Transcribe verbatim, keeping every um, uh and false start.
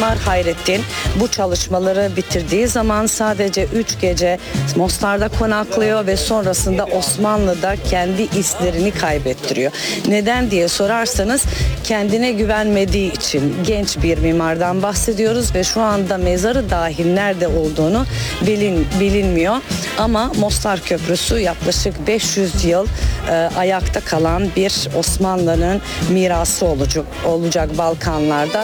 Mimar Hayrettin bu çalışmaları bitirdiği zaman sadece üç gece Mostar'da konaklıyor ve sonrasında Osmanlı'da kendi izlerini kaybettiriyor. Neden diye sorarsanız kendine güvenmediği için. Genç bir mimardan bahsediyoruz ve şu anda mezarı dahil nerede olduğunu bilin, bilinmiyor. Ama Mostar Köprüsü yaklaşık beş yüz yıl e, ayakta kalan bir Osmanlı'nın mirası olacak, olacak Balkanlarda.